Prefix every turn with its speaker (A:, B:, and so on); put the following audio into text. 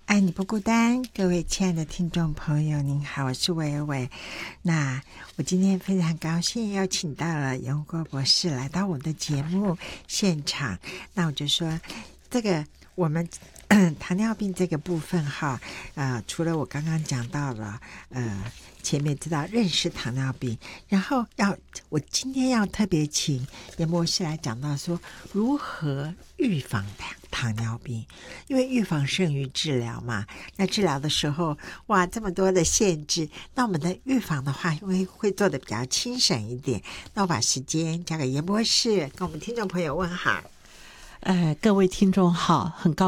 A: 爱你不孤单，各位亲爱的听众朋友您好，我是伟伟。那我今天非常高兴邀请到了杨国博士来到我的节目现场。那我就说这个我们糖尿病这个部分哈，除了我刚刚讲到了前面知道认识糖尿病，然后我今天要特别请严博士来讲到说如何预防糖尿病，因为预防胜于治疗嘛。那治疗的时候，哇，这么多的限制，那我们的预防的话，因为会做的比较轻省一点。那我把时间交给严博士，跟我们听众朋友问好。
B: 各位听众好，很高